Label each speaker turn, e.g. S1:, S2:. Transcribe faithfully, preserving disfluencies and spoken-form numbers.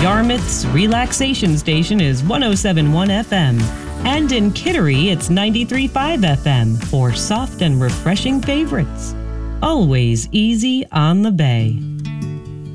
S1: Yarmouth's relaxation station is one oh seven point one F M. And in Kittery, it's ninety-three point five F M for soft and refreshing favorites. Always easy on the bay.